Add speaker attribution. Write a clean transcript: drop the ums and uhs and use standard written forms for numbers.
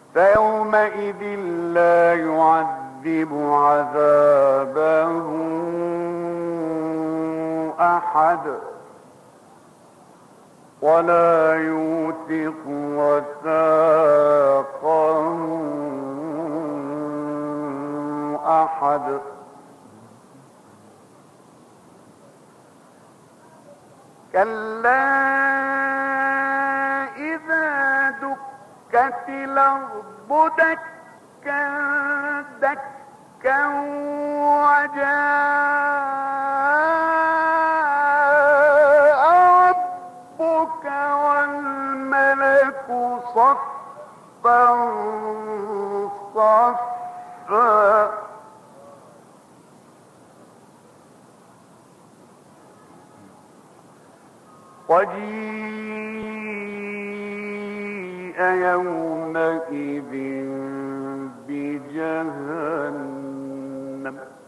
Speaker 1: فيومئذ لا يعذب عذابه أحد ولا يوثق وثاقه أحد. كلا إذا دكت الأرض دكا دكا وجاء ربك والملك صفا صفا وجيء يومئذ بجهنم